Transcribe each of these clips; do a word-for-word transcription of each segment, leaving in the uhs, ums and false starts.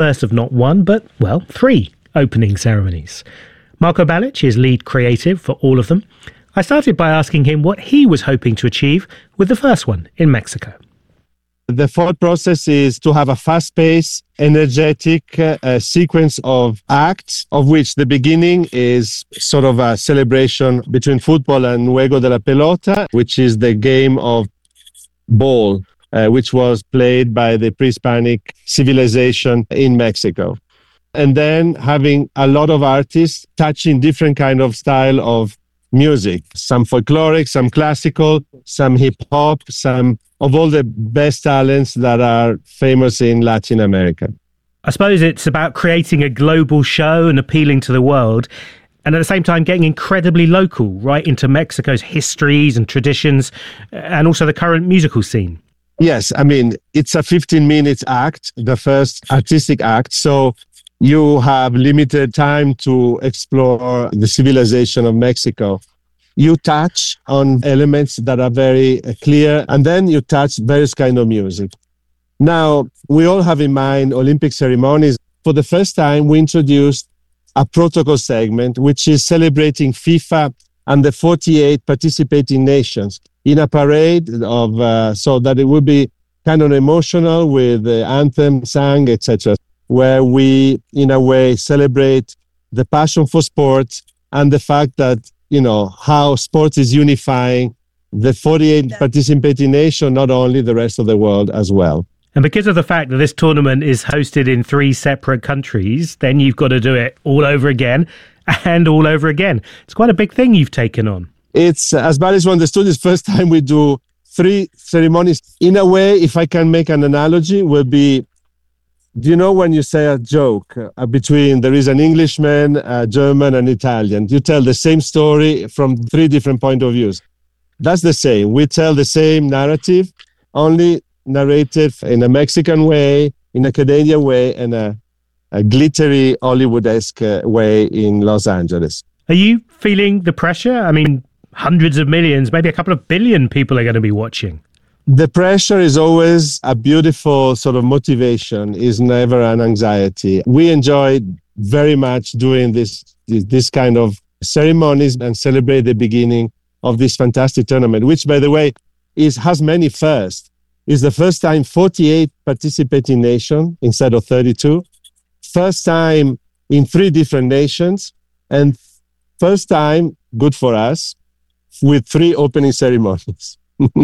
first of not one, but, well, three opening ceremonies. Marco Balic is lead creative for all of them. I started by asking him what he was hoping to achieve with the first one in Mexico. The thought process is to have a fast-paced, energetic uh, sequence of acts, of which the beginning is sort of a celebration between football and Juego de la Pelota, which is the game of ball, uh, which was played by the pre-Hispanic civilization in Mexico. And then having a lot of artists touching different kind of style of music, some folkloric, some classical, some hip-hop, some of all the best talents that are famous in Latin America. I suppose it's about creating a global show and appealing to the world, and at the same time getting incredibly local, right into Mexico's histories and traditions, and also the current musical scene. Yes, I mean, it's a fifteen minute act, the first artistic act, so you have limited time to explore the civilization of Mexico. You touch on elements that are very clear, and then you touch various kind of music. Now, we all have in mind Olympic ceremonies. For the first time, we introduced a protocol segment, which is celebrating FIFA and the forty-eight participating nations in a parade of, uh, so that it will be kind of emotional with the anthem, sang, et cetera, where we, in a way, celebrate the passion for sports and the fact that, you know, how sports is unifying the forty-eight participating nations, not only the rest of the world as well. And because of the fact that this tournament is hosted in three separate countries, then you've got to do it all over again and all over again. It's quite a big thing you've taken on. It's, as Balic understood, it's the first time we do three ceremonies. In a way, if I can make an analogy, will be, do you know when you say a joke uh, between there is an Englishman, a German, and Italian? You tell the same story from three different point of views. That's the same. We tell the same narrative, only narrated in a Mexican way, in a Canadian way, and a, a glittery Hollywood-esque uh, way in Los Angeles. Are you feeling the pressure? I mean, hundreds of millions, maybe a couple of billion people are going to be watching. The pressure is always a beautiful sort of motivation, is never an anxiety. We enjoy very much doing this, this kind of ceremonies and celebrate the beginning of this fantastic tournament, which, by the way, is has many firsts. It's the first time forty-eight participating nations instead of thirty-two. First time in three different nations, and first time, good for us, with three opening ceremonies.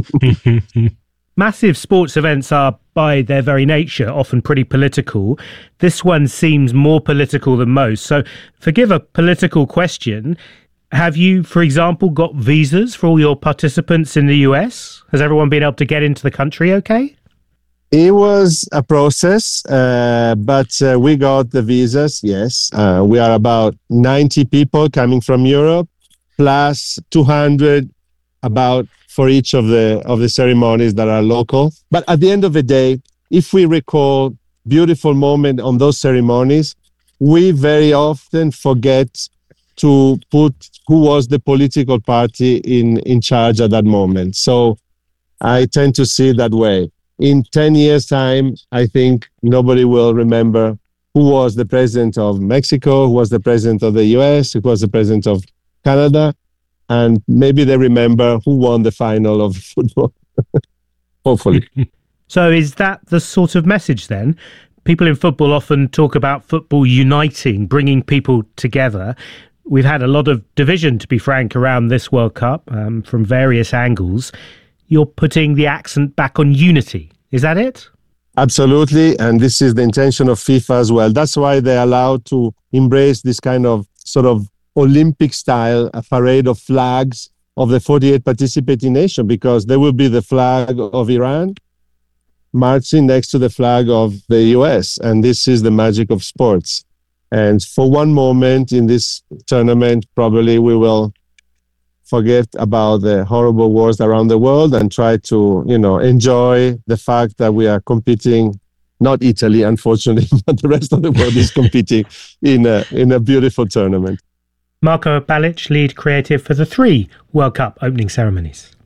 Massive sports events are, by their very nature, often pretty political. This one seems more political than most. So forgive a political question. Have you, for example, got visas for all your participants in the U S? Has everyone been able to get into the country okay? It was a process, uh, but uh, we got the visas, yes. Uh, we are about ninety people coming from Europe, plus two hundred about for each of the of the ceremonies that are local. But at the end of the day, if we recall beautiful moment on those ceremonies, we very often forget to put who was the political party in, in charge at that moment. So I tend to see it that way. In ten years' time, I think nobody will remember who was the president of Mexico, who was the president of the U S, who was the president of Canada, and maybe they remember who won the final of football. Hopefully. So is that the sort of message then? People in football often talk about football uniting, bringing people together. We've had a lot of division, to be frank, around this World Cup um, from various angles. You're putting the accent back on unity. Is that it? Absolutely. And this is the intention of FIFA as well. That's why they're allowed to embrace this kind of sort of Olympic style, a parade of flags of the forty-eight participating nations, because there will be the flag of Iran marching next to the flag of the U S. And this is the magic of sports. And for one moment in this tournament, probably we will forget about the horrible wars around the world and try to, you know, enjoy the fact that we are competing, not Italy, unfortunately, but the rest of the world is competing in a, in a beautiful tournament. Marco Balic, lead creative for the three World Cup opening ceremonies.